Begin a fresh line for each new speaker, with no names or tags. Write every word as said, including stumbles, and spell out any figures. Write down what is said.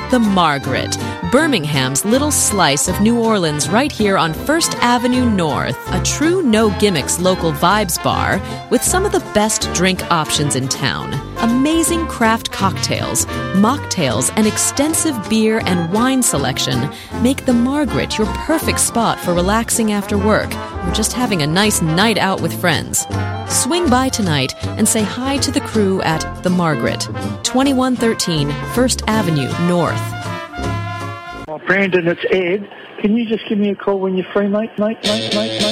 The Margaret, Birmingham's little slice of New Orleans right here on First Avenue North. A true no-gimmicks local vibes bar with some of the best drink options in town. Amazing craft cocktails, mocktails, and extensive beer and wine selection make The Margaret your perfect spot for relaxing after work or just having a nice night out with friends. Swing by tonight and say hi to the crew at The Margaret, twenty-one thirteen First Avenue North.
Oh, Brandon, it's Ed. Can you just give me a call when you're free, mate, mate, mate, mate, mate?